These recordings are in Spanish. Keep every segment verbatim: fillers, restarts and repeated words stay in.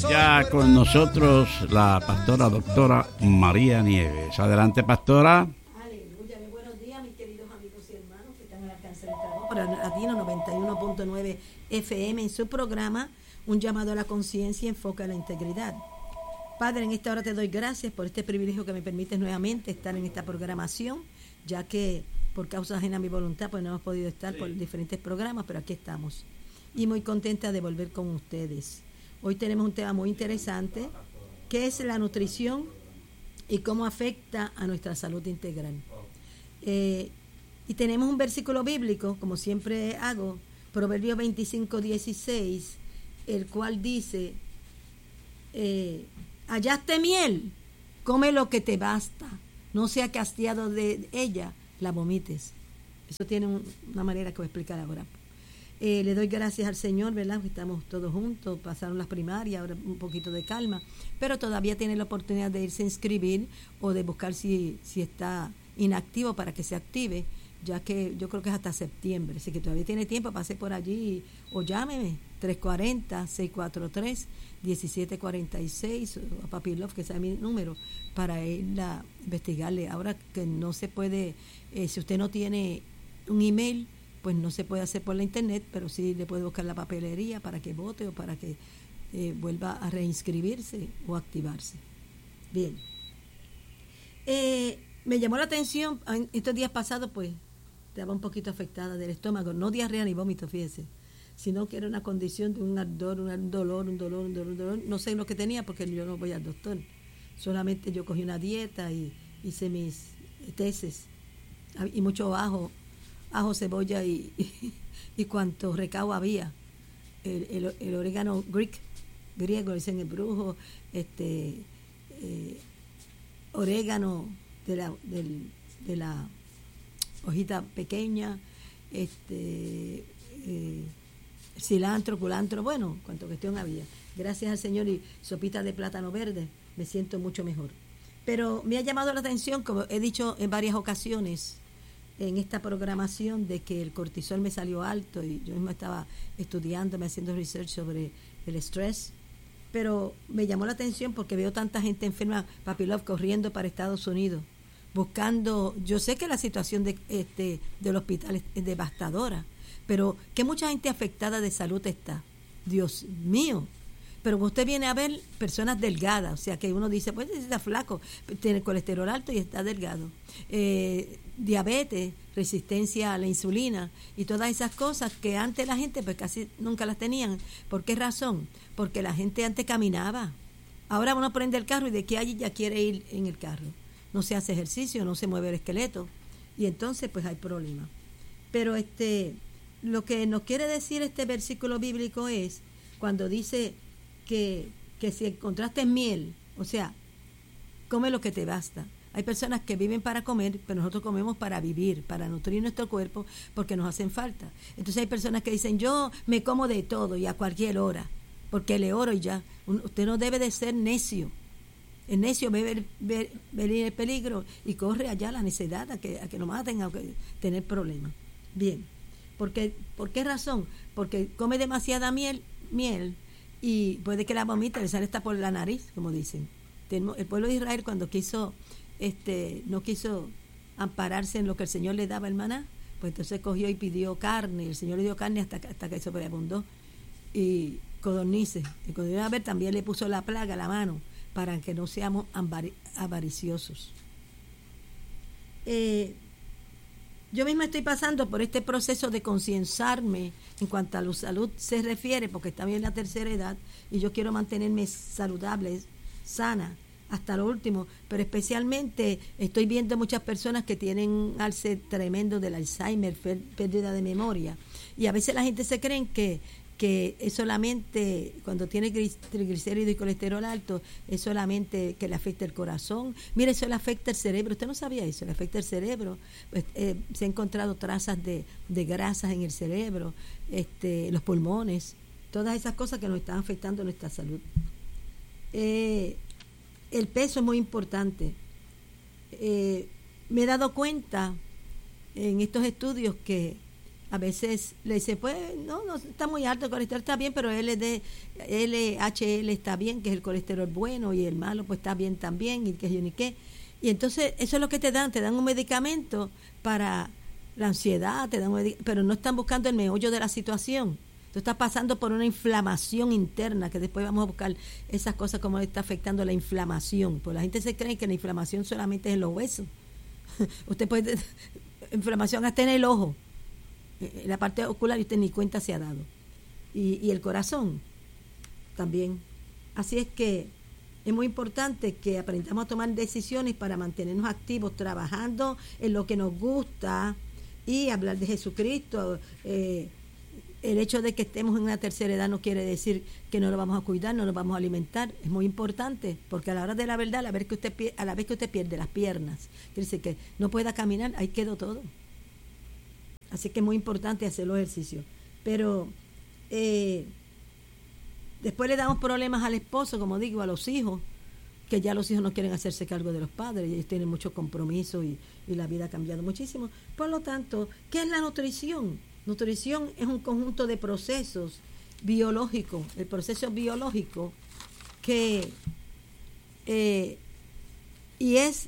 Ya con nosotros la pastora doctora María Nieves. Adelante, pastora. Aleluya, muy buenos días, mis queridos amigos y hermanos que están al alcance de nuestra voz por Latino noventa y uno punto nueve F M en su programa Un llamado a la conciencia, enfoca a la integridad. Padre, en esta hora te doy gracias por este privilegio que me permites nuevamente estar en esta programación, ya que por causa ajena a mi voluntad pues no hemos podido estar por diferentes programas, pero aquí estamos. Y muy contenta de volver con ustedes. Hoy tenemos un tema muy interesante, que es la nutrición y cómo afecta a nuestra salud integral. Eh, y tenemos un versículo bíblico, como siempre hago, Proverbios veinticinco, dieciséis, el cual dice, eh, hallaste miel, come lo que te basta, no sea que hastiado de ella la vomites. Eso tiene un, una manera que voy a explicar ahora. Eh, le doy gracias al Señor, ¿verdad? Que estamos todos juntos, pasaron las primarias, ahora un poquito de calma, pero todavía tiene la oportunidad de irse a inscribir o de buscar si, si está inactivo para que se active, ya que yo creo que es hasta septiembre, así que todavía tiene tiempo, pase por allí o llámeme, tres cuatro cero, seis cuatro tres, uno siete cuatro seis, o a Papi Love, que sea mi número, para ir a investigarle. Ahora que no se puede, eh, si usted no tiene un email, pues no se puede hacer por la internet, pero sí le puede buscar la papelería para que vote o para que eh, vuelva a reinscribirse o activarse. Bien. Eh, me llamó la atención, estos días pasados, pues, estaba un poquito afectada del estómago, no diarrea ni vómito, fíjese, sino que era una condición de un ardor, un dolor, un dolor, un dolor, un dolor. No sé lo que tenía porque yo no voy al doctor. Solamente yo cogí una dieta y hice mis tesis y mucho ajo. ajo, cebolla y, y, y cuanto recao había. El, el, el orégano greek, griego, dicen el brujo, este eh, orégano de la, del, de la hojita pequeña, este eh, cilantro, culantro, bueno, cuanto cuestión había. Gracias al Señor y sopita de plátano verde, me siento mucho mejor. Pero me ha llamado la atención, como he dicho en varias ocasiones, en esta programación, de que el cortisol me salió alto y yo misma estaba estudiando, me haciendo research sobre el estrés, pero me llamó la atención porque veo tanta gente enferma, Papi Love, corriendo para Estados Unidos, buscando, yo sé que la situación de este del hospital es, es devastadora, pero que mucha gente afectada de salud está, Dios mío. Pero usted viene a ver personas delgadas, o sea que uno dice, pues está flaco, tiene colesterol alto y está delgado, eh, diabetes, resistencia a la insulina y todas esas cosas que antes la gente pues casi nunca las tenían. ¿Por qué razón? Porque la gente antes caminaba. Ahora uno prende el carro y de que allí ya quiere ir en el carro. No se hace ejercicio, no se mueve el esqueleto y entonces pues hay problemas. Pero este, lo que nos quiere decir este versículo bíblico es cuando dice que, que si encontraste miel, o sea, come lo que te basta. Hay personas que viven para comer, pero nosotros comemos para vivir, para nutrir nuestro cuerpo, porque nos hacen falta. Entonces hay personas que dicen, yo me como de todo y a cualquier hora, porque le oro y ya. Usted no debe de ser necio. El necio ve ver, ver, venir el peligro y corre allá la necesidad a que, a que lo maten, a que, tener problemas. Bien, porque, ¿por qué razón? Porque come demasiada miel, miel y puede que la vomita, le sale hasta por la nariz, como dicen. El pueblo de Israel, cuando quiso este no quiso ampararse en lo que el Señor le daba, el maná, pues entonces cogió y pidió carne, y el Señor le dio carne hasta, hasta que sobreabundó, y codornices, y cuando iba a ver también le puso la plaga a la mano, para que no seamos avariciosos. Eh, yo misma estoy pasando por este proceso de concienciarme en cuanto a la salud se refiere, porque está bien la tercera edad, y yo quiero mantenerme saludable, sana, hasta lo último, pero especialmente estoy viendo muchas personas que tienen un alce tremendo del Alzheimer, pérdida de memoria, y a veces la gente se cree que, que es solamente cuando tiene triglicéridos y colesterol alto, es solamente que le afecta el corazón. Mire, eso le afecta el cerebro, usted no sabía eso, le afecta el cerebro, pues, eh, se han encontrado trazas de, de grasas en el cerebro, este, los pulmones, todas esas cosas que nos están afectando nuestra salud. Eh, el peso es muy importante. Eh, me he dado cuenta en estos estudios que a veces le dice, pues no, no está muy alto, el colesterol está bien, pero L D, L H L está bien, que es el colesterol bueno, y el malo pues está bien también, y que yo ni qué. Y entonces eso es lo que te dan, te dan un medicamento para la ansiedad, te dan un medic- pero no están buscando el meollo de la situación. Tú estás pasando por una inflamación interna, que después vamos a buscar esas cosas, cómo le está afectando la inflamación. Pues la gente se cree que la inflamación solamente es en los huesos. Usted puede, inflamación hasta en el ojo, en la parte ocular, y usted ni cuenta se ha dado. Y, y el corazón también. Así es que es muy importante que aprendamos a tomar decisiones para mantenernos activos, trabajando en lo que nos gusta y hablar de Jesucristo. Eh, el hecho de que estemos en una tercera edad no quiere decir que no lo vamos a cuidar, no lo vamos a alimentar. Es muy importante, porque a la hora de la verdad, a la vez que usted, a la vez que usted pierde las piernas, quiere decir que no pueda caminar, ahí quedó todo. Así que es muy importante hacer los ejercicios. Pero eh, después le damos problemas al esposo, como digo, a los hijos, que ya los hijos no quieren hacerse cargo de los padres, y ellos tienen mucho compromiso y, y la vida ha cambiado muchísimo. Por lo tanto, ¿qué es la nutrición? Nutrición es un conjunto de procesos biológicos, el proceso biológico que eh, y es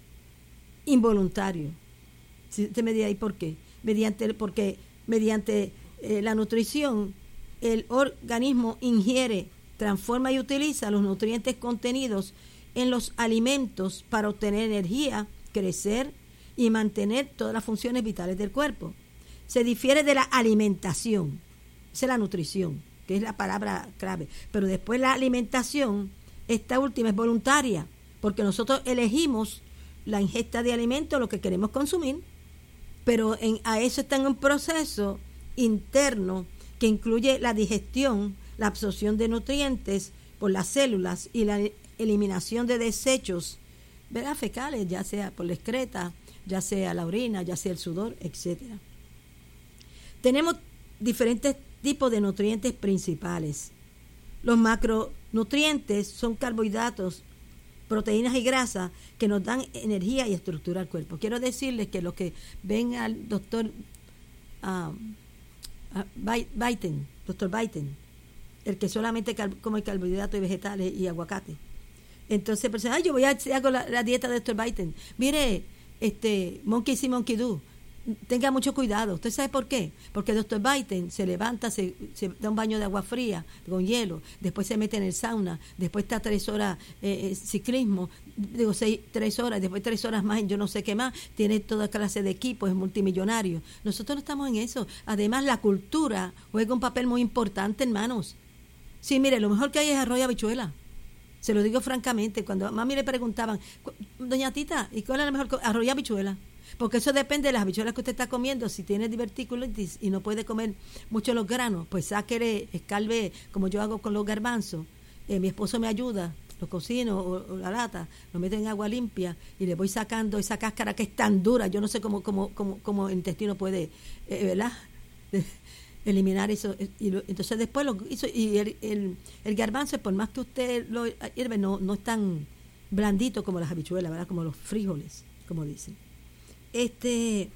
involuntario. Si usted me dirá, ¿y por qué? Mediante, porque mediante eh, la nutrición el organismo ingiere, transforma y utiliza los nutrientes contenidos en los alimentos para obtener energía, crecer y mantener todas las funciones vitales del cuerpo. Se difiere de la alimentación, esa es la nutrición, que es la palabra clave, pero después la alimentación, esta última es voluntaria, porque nosotros elegimos la ingesta de alimentos, lo que queremos consumir, pero en, a eso está en un proceso interno que incluye la digestión, la absorción de nutrientes por las células y la eliminación de desechos, ¿verdad?, fecales, ya sea por la excreta, ya sea la orina, ya sea el sudor, etcétera. Tenemos diferentes tipos de nutrientes principales. Los macronutrientes son carbohidratos, proteínas y grasas que nos dan energía y estructura al cuerpo. Quiero decirles que los que ven al doctor uh, uh, Biden, doctor Biden, el que solamente car- come carbohidratos y vegetales y aguacate. Entonces, pues, ay, yo voy a hacer la, la dieta de doctor Biden. Mire, este, monkey see, monkey do. Tenga mucho cuidado. ¿Usted sabe por qué? Porque el doctor Biden se levanta, se, se da un baño de agua fría con hielo, después se mete en el sauna, después está tres horas eh, ciclismo, digo seis, tres horas, después tres horas más en yo no sé qué más, tiene toda clase de equipo, es multimillonario. Nosotros no estamos en eso. Además, la cultura juega un papel muy importante, hermanos. Sí, mire, lo mejor que hay es arroz y habichuela. Se lo digo francamente. Cuando a mami le preguntaban, doña Tita, ¿y cuál es la mejor? Arroz y habichuela. Porque eso depende de las habichuelas que usted está comiendo. Si tiene diverticulitis y no puede comer mucho los granos, pues sáquele, escalve, como yo hago con los garbanzos. Eh, mi esposo me ayuda, lo cocino o, o la lata, lo meto en agua limpia y le voy sacando esa cáscara que es tan dura. Yo no sé cómo, cómo, cómo, cómo el intestino puede, eh, ¿verdad?, eliminar eso. Y lo, entonces después lo hizo. Y el, el, el garbanzo, por más que usted lo hierve, no, no es tan blandito como las habichuelas, ¿verdad?, como los frijoles, como dicen. Este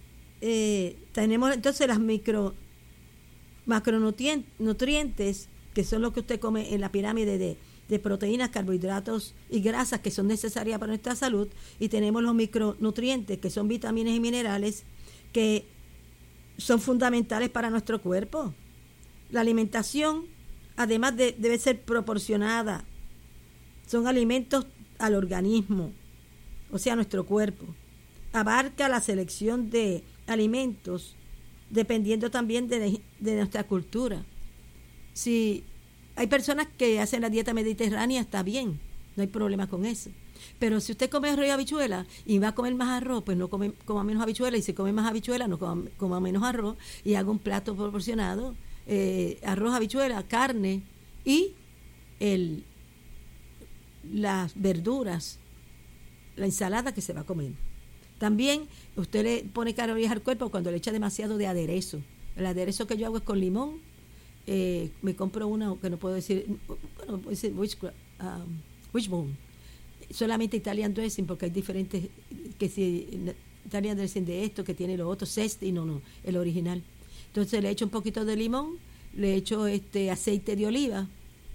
eh, tenemos entonces las micro macronutrientes, que son los que usted come en la pirámide de, de proteínas, carbohidratos y grasas que son necesarias para nuestra salud, y tenemos los micronutrientes, que son vitaminas y minerales que son fundamentales para nuestro cuerpo. La alimentación, además de, debe ser proporcionada, son alimentos al organismo, o sea, a nuestro cuerpo. Abarca la selección de alimentos dependiendo también de, de nuestra cultura. Si hay personas que hacen la dieta mediterránea, está bien, no hay problema con eso. Pero si usted come arroz y habichuela y va a comer más arroz, pues no come, coma menos habichuela, y si come más habichuela, no coma, coma menos arroz, y haga un plato proporcionado, eh, arroz, habichuela, carne y el, las verduras, la ensalada que se va a comer. También usted le pone calorías al cuerpo cuando le echa demasiado de aderezo. El aderezo que yo hago es con limón. Eh, me compro una que no puedo decir, bueno, puedo decir which, um, wishbone. Solamente Italian dressing, porque hay diferentes, que si Italian dressing de esto, que tiene lo otro, zest, y no, no, el original. Entonces le echo un poquito de limón, le echo este aceite de oliva,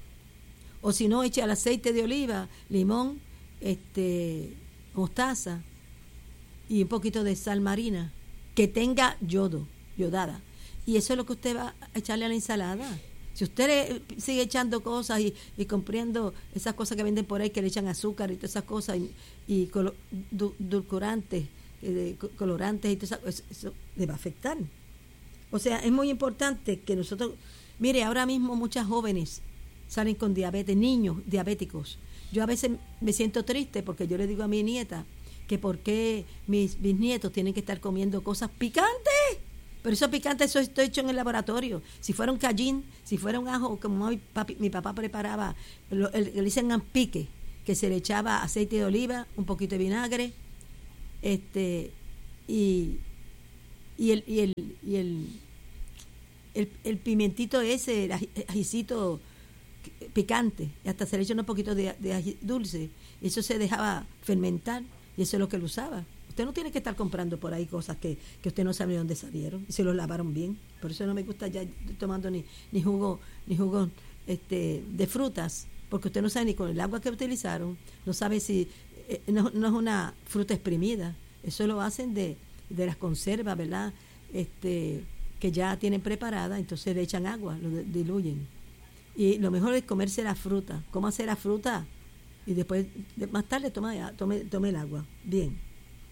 o si no, eche al aceite de oliva, limón, este mostaza y un poquito de sal marina, que tenga yodo, yodada. Y eso es lo que usted va a echarle a la ensalada. Si usted le sigue echando cosas y, y comprando esas cosas que venden por ahí, que le echan azúcar y todas esas cosas, y, y colo, du, dulcorantes, eh, colorantes y todo eso, eso, eso le va a afectar. O sea, es muy importante que nosotros, mire, ahora mismo muchas jóvenes salen con diabetes, niños diabéticos. Yo a veces me siento triste porque yo le digo a mi nieta que por qué mis bisnietos tienen que estar comiendo cosas picantes. Pero eso picante, eso está hecho en el laboratorio. Si fuera un cayín, si fuera un ajo, como mi, papi, mi papá preparaba, lo, el, le dicen ampique, que se le echaba aceite de oliva, un poquito de vinagre, este, y, y el, y el, y el, el, el pimentito ese, el ajicito picante, y hasta se le echa un poquito de, de ají dulce, y eso se dejaba fermentar, y eso es lo que él usaba. Usted no tiene que estar comprando por ahí cosas que, que usted no sabe de dónde salieron y se los lavaron bien. Por eso no me gusta ya tomando ni, ni jugo ni jugo este, de frutas, porque usted no sabe ni con el agua que utilizaron, no sabe si eh, no, no es una fruta exprimida. Eso lo hacen de, de las conservas, ¿verdad? Este, que ya tienen preparada, entonces le echan agua, lo de, diluyen. Y lo mejor es comerse la fruta. Cómase la fruta y después, más tarde, toma, tome, tome el agua. Bien.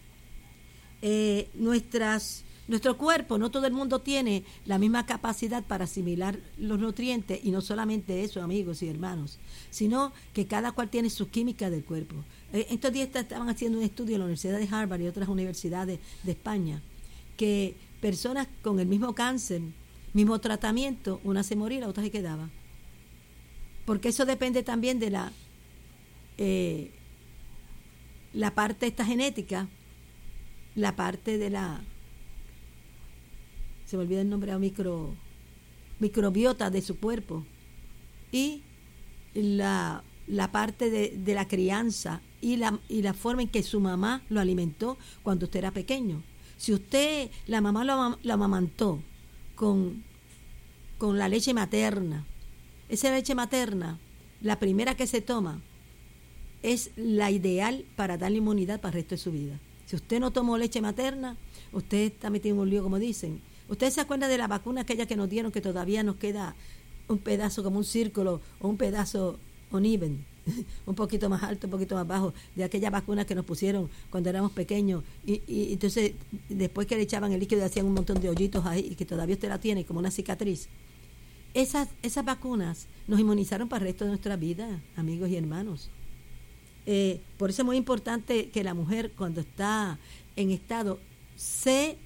Eh, nuestras nuestro cuerpo, no todo el mundo tiene la misma capacidad para asimilar los nutrientes, y no solamente eso, amigos y hermanos, sino que cada cual tiene su química del cuerpo. Eh, estos días estaban haciendo un estudio en la Universidad de Harvard y otras universidades de España, que personas con el mismo cáncer, mismo tratamiento, una se moría y la otra se quedaba, porque eso depende también de la eh, la parte esta genética, la parte de la, se me olvida el nombre, micro, microbiota de su cuerpo, y la, la parte de, de la crianza y la, y la forma en que su mamá lo alimentó cuando usted era pequeño. Si usted, la mamá lo, lo amamantó con, con la leche materna, esa leche materna, la primera que se toma, es la ideal para darle inmunidad para el resto de su vida. Si usted no tomó leche materna, usted está metido en un lío, como dicen. ¿Usted se acuerda de la vacuna aquella que nos dieron, que todavía nos queda un pedazo como un círculo o un pedazo uneven, un poquito más alto, un poquito más bajo, de aquella vacuna que nos pusieron cuando éramos pequeños? Y, y entonces, después que le echaban el líquido, hacían un montón de hoyitos ahí, y que todavía usted la tiene como una cicatriz. Esas, esas vacunas nos inmunizaron para el resto de nuestra vida, amigos y hermanos. Eh, por eso es muy importante que la mujer, cuando está en estado, se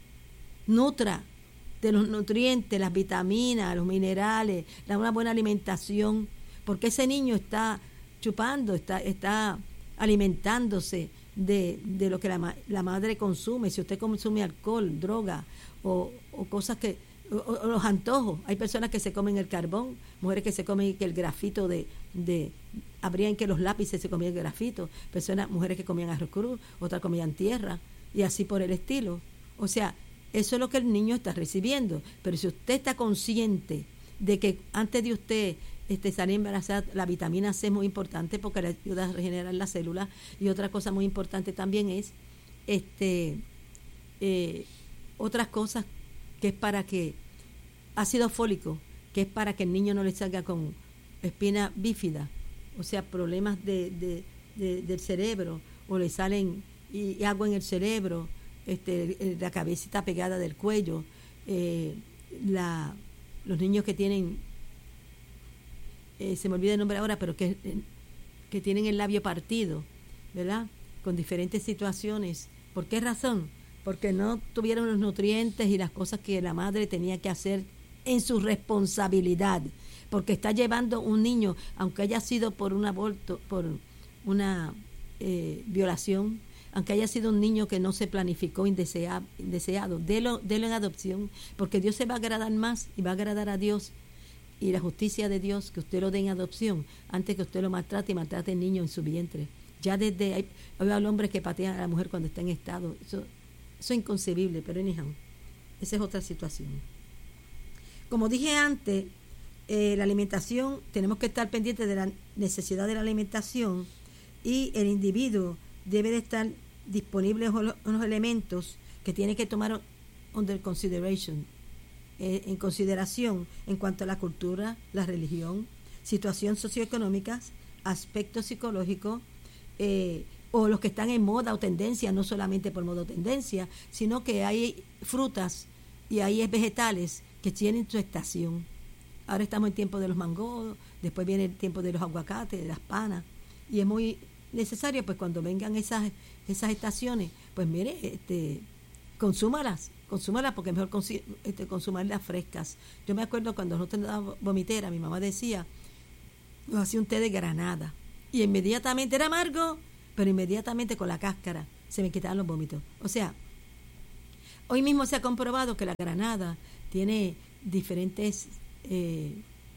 nutra de los nutrientes, las vitaminas, los minerales, la, una buena alimentación, porque ese niño está chupando, está, está alimentándose de, de lo que la, la madre consume. Si usted consume alcohol, droga o, o cosas que, o, o los antojos, hay personas que se comen el carbón, mujeres que se comen el grafito de, de habrían que los lápices se comían grafito, personas, mujeres que comían arroz cruz, otras comían tierra, y así por el estilo. O sea, eso es lo que el niño está recibiendo. Pero si usted está consciente de que antes de usted este, salir embarazada, la vitamina C es muy importante porque le ayuda a regenerar las células, y otra cosa muy importante también es este eh, otras cosas, que es para que ácido fólico, que es para que el niño no le salga con espina bífida, o sea, problemas de, de, de, del cerebro, o le salen y, y agua en el cerebro, este, la cabecita pegada del cuello, eh, la, los niños que tienen, eh, se me olvida el nombre ahora, pero que, que tienen el labio partido, ¿verdad? Con diferentes situaciones. ¿Por qué razón? Porque no tuvieron los nutrientes y las cosas que la madre tenía que hacer en su responsabilidad, porque está llevando un niño, aunque haya sido por un aborto, por una eh, violación, aunque haya sido un niño que no se planificó, indeseado, indeseado délo, délo en adopción, porque Dios se va a agradar más y va a agradar a Dios y la justicia de Dios que usted lo dé en adopción antes que usted lo maltrate y maltrate al niño en su vientre. Ya desde ahí, hay hombres que patean a la mujer cuando está en estado, eso, eso es inconcebible, pero anyhow, esa es otra situación. como dije antes, eh, la alimentación, tenemos que estar pendientes de la necesidad de la alimentación y el individuo debe de estar disponible unos elementos que tiene que tomar under consideration, eh, en consideración en cuanto a la cultura, la religión, situación socioeconómica, aspectos psicológicos, eh, o los que están en moda o tendencia, no solamente por moda o tendencia, sino que hay frutas y hay vegetales que tienen su estación. Ahora estamos en tiempo de los mangos, después viene el tiempo de los aguacates, de las panas, y es muy necesario, pues cuando vengan esas esas estaciones, pues mire, este, consúmalas, consúmalas porque es mejor consi- este, consumarlas frescas. Yo me acuerdo cuando nosotros dábamos vomitera, mi mamá decía, nos hacía un té de granada, y inmediatamente era amargo, pero inmediatamente con la cáscara se me quitaban los vómitos. O sea, hoy mismo se ha comprobado que la granada tiene diferentes eh,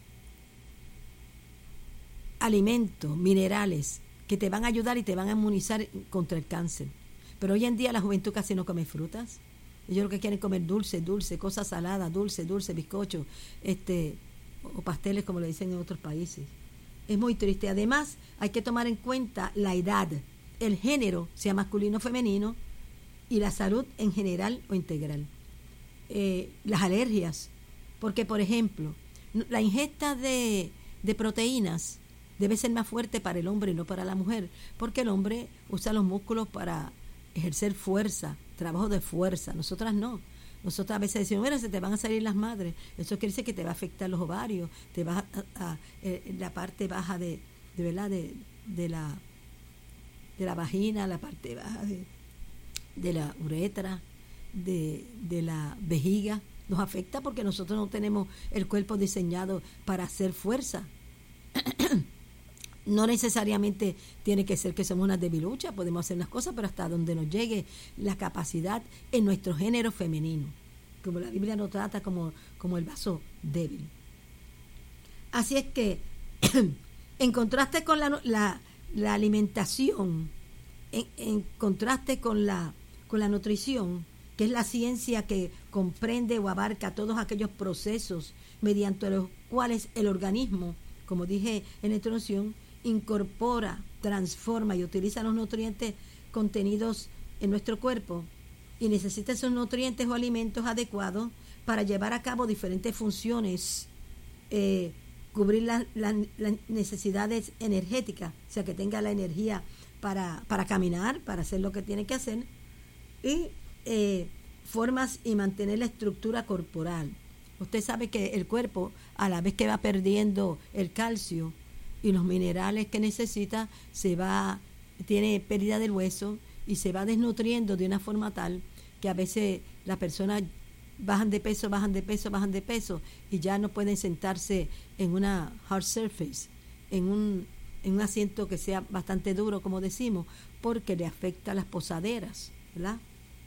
alimentos, minerales, que te van a ayudar y te van a inmunizar contra el cáncer. Pero hoy en día la juventud casi no come frutas. Ellos lo que quieren comer dulce, dulce, cosas saladas, dulce, dulce, bizcocho, este, o pasteles como le dicen en otros países. Es muy triste. Además, hay que tomar en cuenta la edad, el género, sea masculino o femenino, y la salud en general o integral. Eh, las alergias, porque por ejemplo, la ingesta de, de proteínas debe ser más fuerte para el hombre y no para la mujer, porque el hombre usa los músculos para ejercer fuerza, trabajo de fuerza. Nosotras no. Nosotras a veces decimos, mira, se te van a salir las madres. Eso quiere decir que te va a afectar los ovarios, te va a, a, a eh, la parte baja de, de verdad, de, de la de la vagina, la parte baja de, de la uretra, de, de la vejiga. Nos afecta porque nosotros no tenemos el cuerpo diseñado para hacer fuerza. No necesariamente tiene que ser que somos unas debiluchas, podemos hacer unas cosas, pero hasta donde nos llegue la capacidad en nuestro género femenino, como la Biblia nos trata como, como el vaso débil. Así es que, en contraste con la, la, la alimentación, en, en contraste con la, con la nutrición, que es la ciencia que comprende o abarca todos aquellos procesos mediante los cuales el organismo, como dije en la introducción, incorpora, transforma y utiliza los nutrientes contenidos en nuestro cuerpo y necesita esos nutrientes o alimentos adecuados para llevar a cabo diferentes funciones, eh, cubrir las la, la necesidades energéticas, o sea, que tenga la energía para, para caminar, para hacer lo que tiene que hacer, y eh, formas y mantener la estructura corporal. Usted sabe que el cuerpo, a la vez que va perdiendo el calcio y los minerales que necesita, se va, tiene pérdida del hueso y se va desnutriendo de una forma tal que a veces las personas bajan de peso, bajan de peso, bajan de peso y ya no pueden sentarse en una hard surface, en un, en un asiento que sea bastante duro, como decimos, porque le afecta las posaderas, ¿verdad?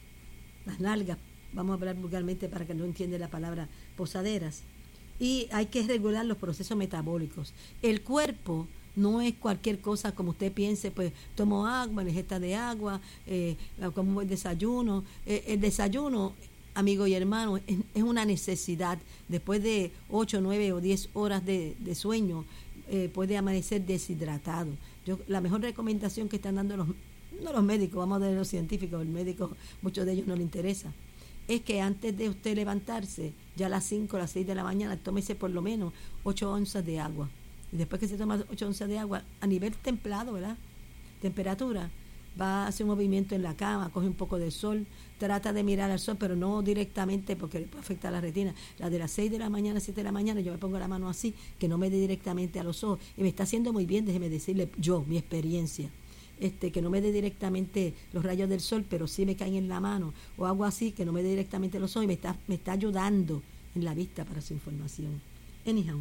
Las nalgas, vamos a hablar vulgarmente para que no entienda la palabra posaderas. Y hay que regular los procesos metabólicos. El cuerpo no es cualquier cosa como usted piense, pues tomo agua, ingesta de agua, eh, como el desayuno. Eh, el desayuno, amigo y hermano, es, es una necesidad. Después de ocho, nueve o diez horas de, de sueño, eh, puede amanecer deshidratado. Yo, la mejor recomendación que están dando los, no los médicos, vamos a ver los científicos, el médico, muchos de ellos no les interesa, es que antes de usted levantarse, ya a las cinco, a las seis de la mañana, tómese por lo menos ocho onzas de agua. Y después que se toma ocho onzas de agua, a nivel templado, ¿verdad? Temperatura, va a hacer un movimiento en la cama, coge un poco de sol, trata de mirar al sol, pero no directamente porque le afecta a la retina. La de las seis de la mañana, siete de la mañana, yo me pongo la mano así, que no me dé directamente a los ojos. Y me está haciendo muy bien, déjeme decirle yo, mi experiencia. Este, que no me dé directamente los rayos del sol, pero sí me caen en la mano, o algo así, que no me dé directamente los ojos, y me está, me está ayudando en la vista para su información. Anyhow,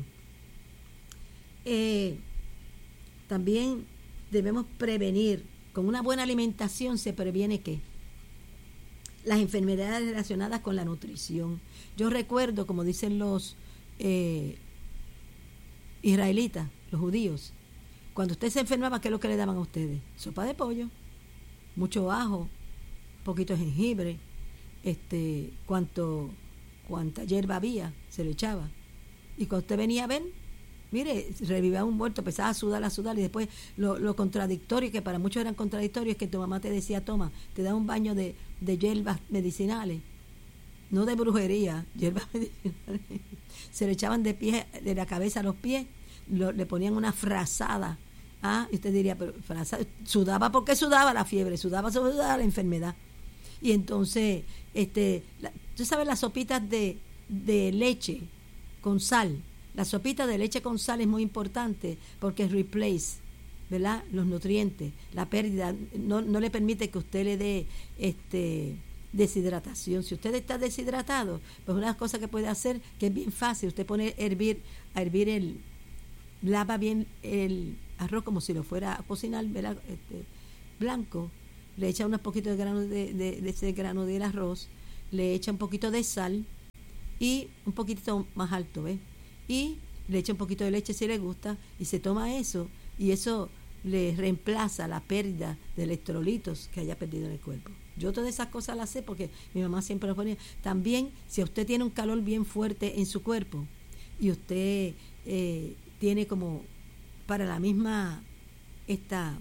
eh, también debemos prevenir, con una buena alimentación se previene ¿qué? Las enfermedades relacionadas con la nutrición. Yo recuerdo, como dicen los eh, israelitas, los judíos, cuando usted se enfermaba, ¿qué es lo que le daban a ustedes? Sopa de pollo, mucho ajo, poquito de jengibre, este, cuanto, cuánta hierba había, se le echaba. Y cuando usted venía a ver, mire, revivía un muerto, empezaba a sudar, a sudar, y después lo, lo contradictorio, que para muchos eran contradictorios, es que tu mamá te decía, toma, te da un baño de, de hierbas medicinales, no de brujería, hierbas medicinales. Se le echaban de pie, de la cabeza a los pies, lo, le ponían una frazada. Ah, y usted diría, pero frazada, sudaba porque sudaba la fiebre, sudaba, sudaba la enfermedad. Y entonces, este, la, tú sabes, las sopitas de, de leche con sal, la sopita de leche con sal es muy importante porque replace, ¿verdad?, los nutrientes, la pérdida, no, no le permite que usted le dé este deshidratación. Si usted está deshidratado, pues una cosa que puede hacer, que es bien fácil, usted pone a hervir, a hervir el, lava bien el arroz como si lo fuera a cocinar, ¿verdad?, este, blanco, le echa unos poquitos de grano de, de, de ese grano del arroz, le echa un poquito de sal y un poquitito más alto, ¿ves? Y le echa un poquito de leche si le gusta y se toma eso, y eso le reemplaza la pérdida de electrolitos que haya perdido en el cuerpo. Yo todas esas cosas las sé porque mi mamá siempre lo ponía. También, si usted tiene un calor bien fuerte en su cuerpo y usted eh, tiene como para la misma esta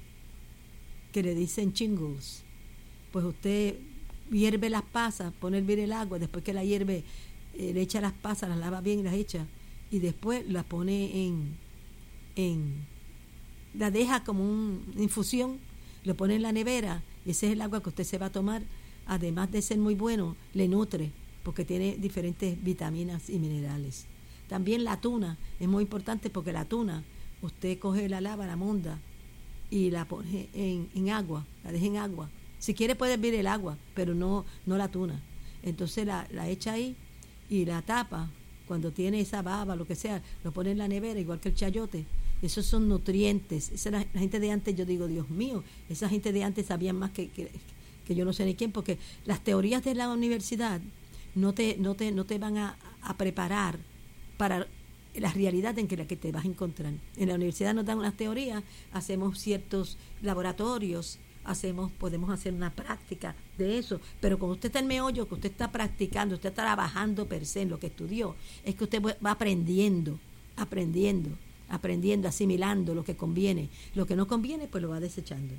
que le dicen chingles, pues usted hierve las pasas, pone a hervir el agua, después que la hierve, eh, le echa las pasas, las lava bien y las echa, y después las pone en, en la deja como un, una infusión, lo pone en la nevera, y ese es el agua que usted se va a tomar. Además de ser muy bueno, le nutre, porque tiene diferentes vitaminas y minerales. También la tuna es muy importante, porque la tuna, usted coge la lava, la monda, y la pone en, en agua, la deja en agua. Si quiere puede hervir el agua, pero no, no la tuna. Entonces la, la echa ahí y la tapa. Cuando tiene esa baba, lo que sea, lo pone en la nevera, igual que el chayote. Esos son nutrientes. Esa la, la gente de antes, yo digo, Dios mío, esa gente de antes sabían más que, que, que yo no sé ni quién, porque las teorías de la universidad no te, no te, no te van a, a preparar para la realidad en que la que te vas a encontrar. En la universidad nos dan unas teorías, hacemos ciertos laboratorios, hacemos, podemos hacer una práctica de eso, pero cuando usted está en meollo, que usted está practicando, usted está trabajando per se en lo que estudió, es que usted va aprendiendo, aprendiendo, aprendiendo, asimilando lo que conviene. Lo que no conviene, pues lo va desechando.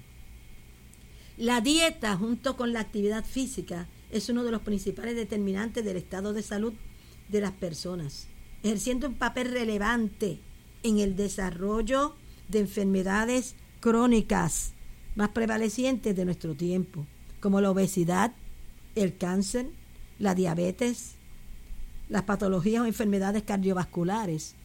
La dieta, junto con la actividad física, es uno de los principales determinantes del estado de salud de las personas, ejerciendo un papel relevante en el desarrollo de enfermedades crónicas más prevalecientes de nuestro tiempo, como la obesidad, el cáncer, la diabetes, las patologías o enfermedades cardiovasculares.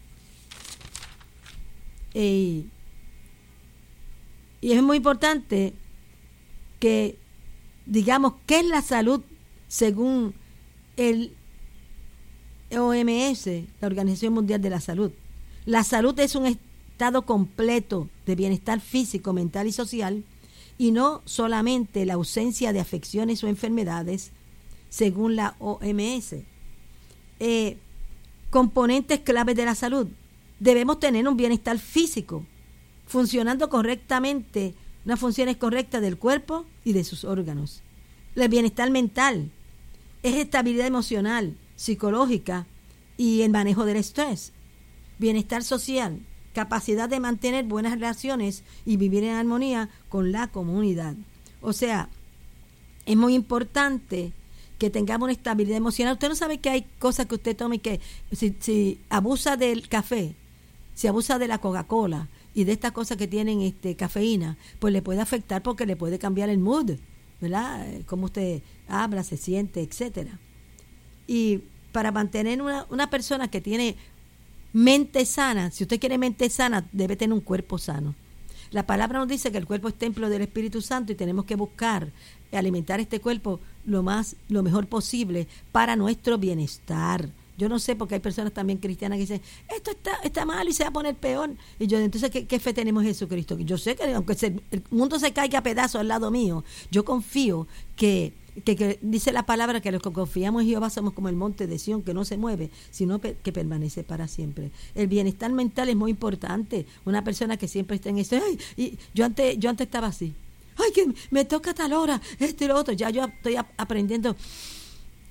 Y, y es muy importante que digamos qué es la salud según el O M S, la Organización Mundial de la Salud. La salud es un estado completo de bienestar físico, mental y social, y no solamente la ausencia de afecciones o enfermedades, según la O M S. Eh, componentes claves de la salud. Debemos tener un bienestar físico, funcionando correctamente, unas funciones correctas del cuerpo y de sus órganos. El bienestar mental es estabilidad emocional, psicológica y el manejo del estrés. Bienestar social, capacidad de mantener buenas relaciones y vivir en armonía con la comunidad. O sea, es muy importante que tengamos una estabilidad emocional. Usted no sabe que hay cosas que usted toma y que si, si abusa del café, si abusa de la Coca-Cola y de estas cosas que tienen este cafeína, pues le puede afectar porque le puede cambiar el mood, ¿verdad? Cómo usted habla, se siente, etcétera. Y para mantener una, una persona que tiene mente sana, si usted quiere mente sana, debe tener un cuerpo sano. La palabra nos dice que el cuerpo es templo del Espíritu Santo y tenemos que buscar alimentar este cuerpo lo más, lo mejor posible para nuestro bienestar. Yo no sé, porque hay personas también cristianas que dicen, esto está, está mal y se va a poner peor. Y yo, entonces, ¿qué, qué fe tenemos en Jesucristo? Yo sé que aunque se, el mundo se caiga a pedazos al lado mío, yo confío que Que, que dice la palabra que los que confiamos en Jehová somos como el monte de Sión, que no se mueve, sino que permanece para siempre. El bienestar mental es muy importante. Una persona que siempre está en eso, ay, y yo antes, yo antes estaba así, ay, que me toca tal hora, este y lo otro. Ya yo estoy aprendiendo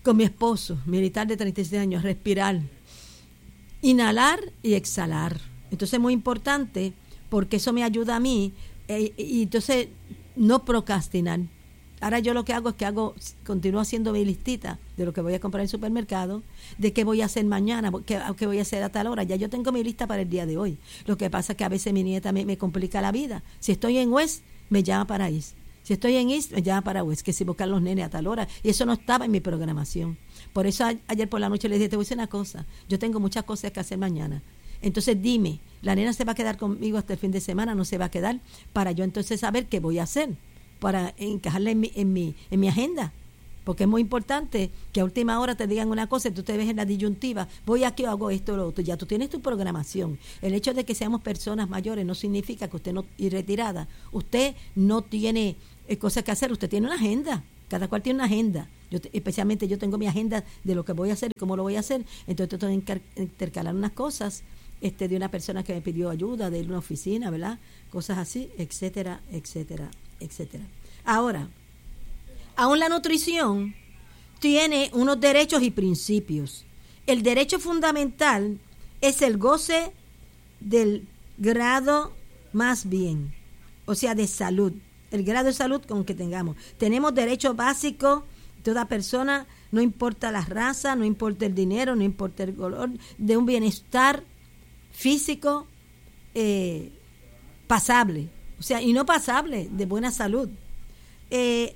con mi esposo, militar de treinta y seis años, respirar, inhalar y exhalar. Entonces es muy importante porque eso me ayuda a mí eh, y entonces no procrastinar. Ahora yo lo que hago es que hago, continúo haciendo mi listita de lo que voy a comprar en el supermercado, de qué voy a hacer mañana, qué, qué voy a hacer a tal hora. Ya yo tengo mi lista para el día de hoy. Lo que pasa es que a veces mi nieta me, me complica la vida. Si estoy en West, me llama para East. Si estoy en East, me llama para West, que si buscan los nenes a tal hora. Y eso no estaba en mi programación. Por eso a, ayer por la noche les dije, te voy a decir una cosa, yo tengo muchas cosas que hacer mañana. Entonces dime, la nena se va a quedar conmigo hasta el fin de semana, no se va a quedar, para yo entonces saber qué voy a hacer, para encajarla en mi, en mi, en mi agenda, porque es muy importante que a última hora te digan una cosa y tú te ves en la disyuntiva, voy aquí o hago esto o lo otro. Ya tú tienes tu programación. El hecho de que seamos personas mayores no significa que usted no, y retirada, usted no tiene eh, cosas que hacer, usted tiene una agenda, cada cual tiene una agenda. Yo te, especialmente yo tengo mi agenda de lo que voy a hacer y cómo lo voy a hacer, entonces tengo que intercalar unas cosas este de una persona que me pidió ayuda, de una oficina, ¿verdad? Cosas así, etcétera, etcétera, etcétera. Ahora, aún la nutrición tiene unos derechos y principios. El derecho fundamental es el goce del grado más bien, o sea, de salud, el grado de salud con que tengamos. Tenemos derechos básicos, toda persona, no importa la raza, no importa el dinero, no importa el color, de un bienestar físico eh, pasable, o sea, y no pasable, de buena salud. Eh,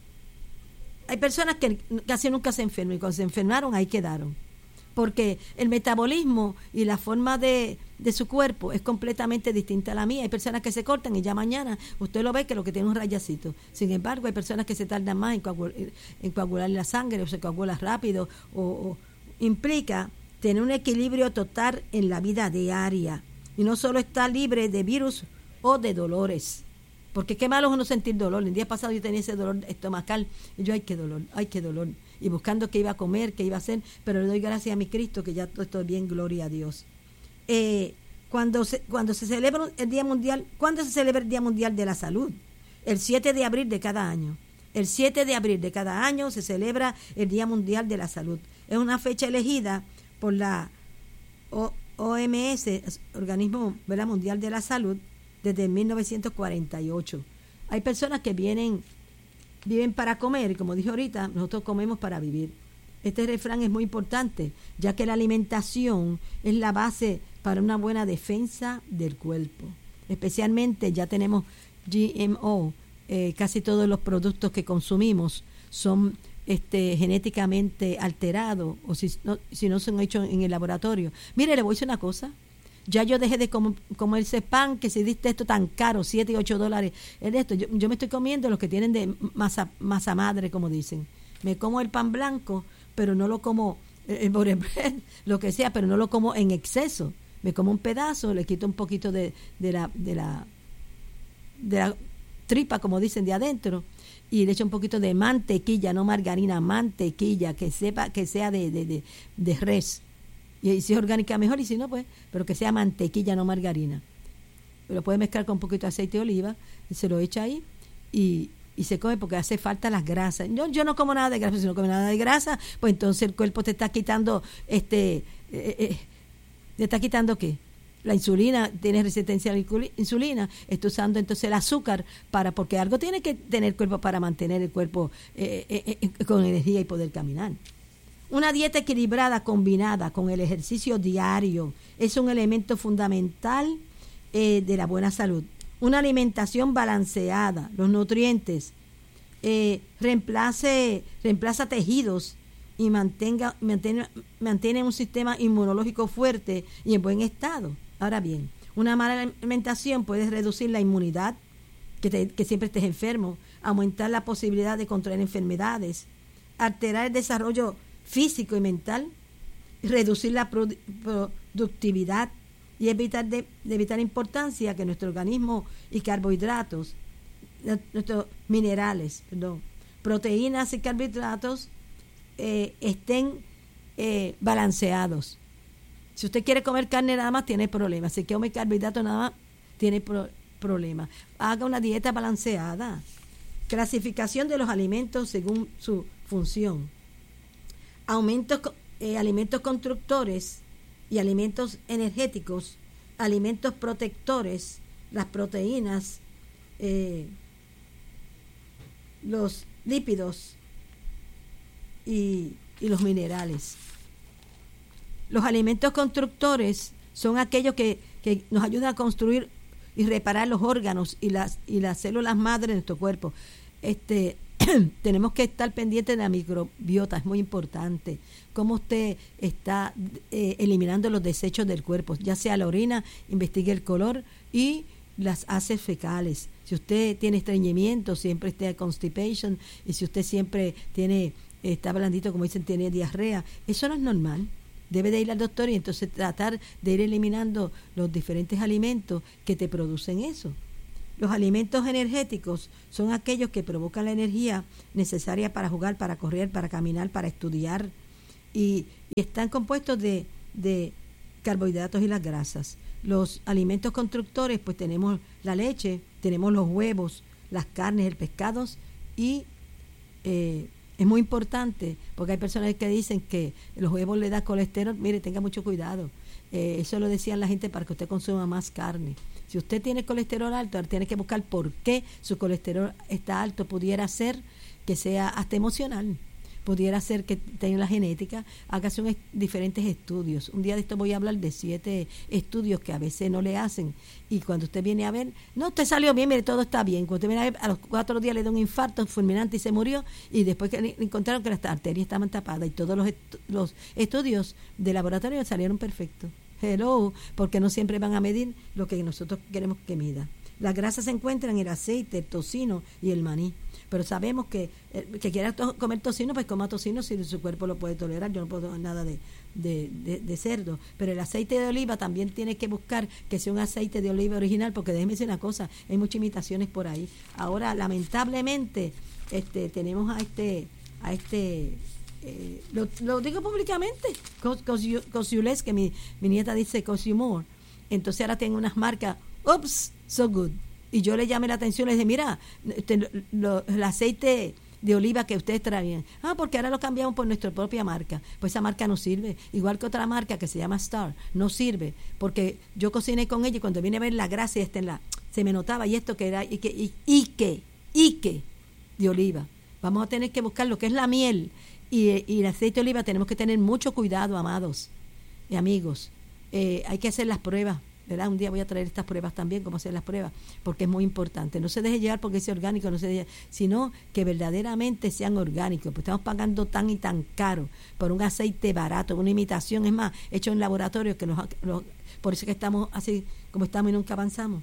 hay personas que casi nunca se enferman y cuando se enfermaron ahí quedaron, porque el metabolismo y la forma de, de su cuerpo es completamente distinta a la mía. Hay personas que se cortan y ya mañana usted lo ve que lo que tiene un rayacito. Sin embargo, hay personas que se tardan más en coagular, en coagular la sangre o se coagula rápido o, o implica tener un equilibrio total en la vida diaria y no solo estar libre de virus o de dolores. Porque qué malo es uno sentir dolor. El día pasado yo tenía ese dolor estomacal y yo, ay, qué dolor, ay, qué dolor. Y buscando qué iba a comer, qué iba a hacer, pero le doy gracias a mi Cristo que ya todo estoy bien, gloria a Dios. Eh, cuando se, cuando se celebra el Día Mundial, ¿cuándo se celebra el Día Mundial de la Salud? El siete de abril de cada año. El siete de abril de cada año se celebra el Día Mundial de la Salud. Es una fecha elegida por la O M S, Organismo Mundial de la Salud, desde mil novecientos cuarenta y ocho. Hay personas que vienen viven para comer, y como dije ahorita, nosotros comemos para vivir. Este refrán es muy importante, ya que la alimentación es la base para una buena defensa del cuerpo. Especialmente ya tenemos G M O, eh, casi todos los productos que consumimos son este, genéticamente alterados, o si no, si no son hechos en el laboratorio. Mire, le voy a decir una cosa. Ya yo dejé de com- comer ese pan que si diste esto tan caro, siete y ocho dólares en esto. Yo, yo me estoy comiendo los que tienen de masa, masa madre, como dicen. Me como el pan blanco, pero no lo como, eh, el bread, lo que sea, pero no lo como en exceso. Me como un pedazo, le quito un poquito de, de la de la de la tripa, como dicen, de adentro, y le echo un poquito de mantequilla, no margarina, mantequilla, que sepa que sea de, de, de, de res. Y si es orgánica mejor, y si no, pues, pero que sea mantequilla, no margarina. Lo puede mezclar con un poquito de aceite de oliva, y se lo echa ahí y, y se come porque hace falta las grasas. Yo, yo no como nada de grasa, si no como nada de grasa, pues entonces el cuerpo te está quitando, este, eh, eh, ¿te está quitando qué? La insulina, tienes resistencia a la insulina, está usando entonces el azúcar para, porque algo tiene que tener el cuerpo para mantener el cuerpo eh, eh, eh, con energía y poder caminar. Una dieta equilibrada combinada con el ejercicio diario es un elemento fundamental eh, de la buena salud. Una alimentación balanceada, los nutrientes, eh, reemplace, reemplaza tejidos y mantenga, mantiene, mantiene un sistema inmunológico fuerte y en buen estado. Ahora bien, una mala alimentación puede reducir la inmunidad, que, te, que siempre estés enfermo, aumentar la posibilidad de contraer enfermedades, alterar el desarrollo físico y mental, reducir la produ- productividad y evitar de, de vital importancia que nuestro organismo y carbohidratos, nuestros minerales, perdón, proteínas y carbohidratos eh, estén eh, balanceados. Si usted quiere comer carne nada más, tiene problemas. Si quiere comer carbohidratos nada más, tiene pro- problemas. Haga una dieta balanceada. Clasificación de los alimentos según su función. aumentos, eh, alimentos constructores y alimentos energéticos, alimentos protectores, las proteínas, eh, los lípidos y, y los minerales. Los alimentos constructores son aquellos que, que nos ayudan a construir y reparar los órganos y las y las células madre de nuestro cuerpo. Este tenemos que estar pendientes de la microbiota, es muy importante. Cómo usted está eh, eliminando los desechos del cuerpo, ya sea la orina, investigue el color y las heces fecales. Si usted tiene estreñimiento, siempre esté constipation, y si usted siempre tiene, está blandito, como dicen, tiene diarrea, eso no es normal. Debe de ir al doctor y entonces tratar de ir eliminando los diferentes alimentos que te producen eso. Los alimentos energéticos son aquellos que provocan la energía necesaria para jugar, para correr, para caminar, para estudiar, y, y están compuestos de, de carbohidratos y las grasas. Los alimentos constructores, pues tenemos la leche, tenemos los huevos, las carnes, el pescado, y eh, es muy importante, porque hay personas que dicen que los huevos le da colesterol. Mire, tenga mucho cuidado. Eh, eso lo decían la gente para que usted consuma más carne. Si usted tiene colesterol alto, tiene que buscar por qué su colesterol está alto. Pudiera ser que sea hasta emocional, pudiera ser que tenga la genética. Hágase un, diferentes estudios. Un día de esto voy a hablar de siete estudios que a veces no le hacen, y cuando usted viene a ver, no, usted salió bien, mire, todo está bien. Cuando usted viene a ver, a los cuatro días le da un infarto fulminante y se murió, y después que encontraron que las arterias estaban tapadas y todos los, estu- los estudios de laboratorio salieron perfectos. Hello, porque no siempre van a medir lo que nosotros queremos que mida. Las grasas se encuentran en el aceite, el tocino y el maní. Pero sabemos que el que quiera to- comer tocino, pues coma tocino si su cuerpo lo puede tolerar. Yo no puedo tomar nada de, de, de, de cerdo. Pero el aceite de oliva también tiene que buscar que sea un aceite de oliva original, porque déjeme decir una cosa, hay muchas imitaciones por ahí. Ahora, lamentablemente, este tenemos a este... a este Eh, lo, lo digo públicamente, Cosiules, que mi, mi nieta dice Cosiumor. Entonces ahora tengo unas marcas, ups, so good. Y yo le llamé la atención, le dije, mira, este, lo, el aceite de oliva que ustedes traían. Ah, porque ahora lo cambiamos por nuestra propia marca. Pues esa marca no sirve. Igual que otra marca que se llama Star, no sirve. Porque yo cociné con ella y cuando vine a ver la grasa, esta en la, se me notaba, y esto que era, y que, y, y que, y que, de oliva. Vamos a tener que buscar lo que es la miel. Y, y el aceite de oliva tenemos que tener mucho cuidado, amados y amigos. Eh, hay que hacer las pruebas, ¿verdad? Un día voy a traer estas pruebas también, cómo hacer las pruebas, porque es muy importante. No se deje llevar porque es orgánico, no se deje, sino que verdaderamente sean orgánicos. Pues estamos pagando tan y tan caro por un aceite barato, una imitación, es más, hecho en laboratorio, que nos, los, por eso es que estamos así como estamos y nunca avanzamos.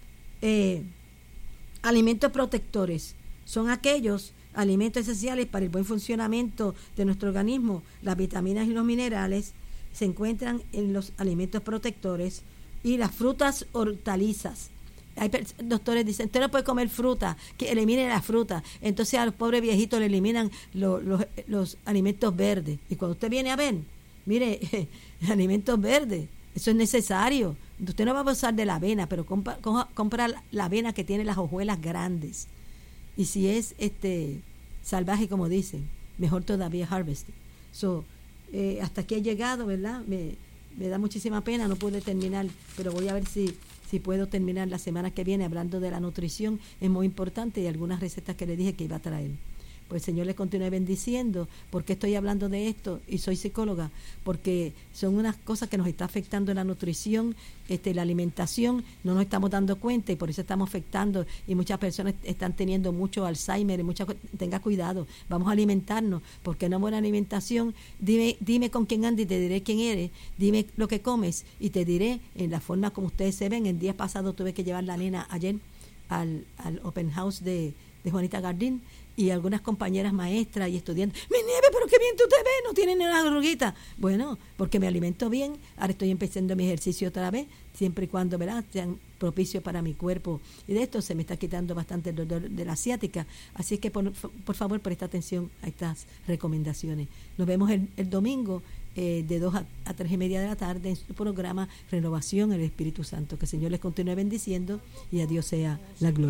Eh, alimentos protectores son aquellos alimentos esenciales para el buen funcionamiento de nuestro organismo. Las vitaminas y los minerales se encuentran en los alimentos protectores, y las frutas, hortalizas. Hay doctores dicen, usted no puede comer fruta, que eliminen la fruta. Entonces a los pobres viejitos le eliminan lo, los, los alimentos verdes. Y cuando usted viene a ver, mire, alimentos verdes, eso es necesario. Usted no va a abusar de la avena, pero compra, compra la avena que tiene las hojuelas grandes. Y si es este salvaje, como dicen, mejor todavía harvested. So, eh, hasta aquí he llegado, ¿verdad? Me, me da muchísima pena, no pude terminar, pero voy a ver si, si puedo terminar la semana que viene hablando de la nutrición. Es muy importante, y algunas recetas que le dije que iba a traer. Pues el Señor les continúe bendiciendo. ¿Por qué estoy hablando de esto? Y soy psicóloga, porque son unas cosas que nos está afectando la nutrición, este, la alimentación, no nos estamos dando cuenta, y por eso estamos afectando, y muchas personas están teniendo mucho Alzheimer, y muchas, tenga cuidado, vamos a alimentarnos, porque no buena alimentación. Dime, dime con quién andas y te diré quién eres, dime lo que comes y te diré en la forma como ustedes se ven. El día pasado tuve que llevar la nena ayer al, al open house de, de Juanita Gardín, y algunas compañeras maestras y estudiantes, mi Nieve, pero qué bien tú te ves, no tienes ni una arruguita. Bueno, porque me alimento bien, ahora estoy empezando mi ejercicio otra vez, siempre y cuando, ¿verdad?, sean propicios para mi cuerpo, y de esto se me está quitando bastante el dolor de la ciática. Así que por, por favor presta atención a estas recomendaciones. Nos vemos el, el domingo eh, de dos a, a tres y media de la tarde en su programa Renovación el Espíritu Santo. Que el Señor les continúe bendiciendo, y a Dios sea la gloria.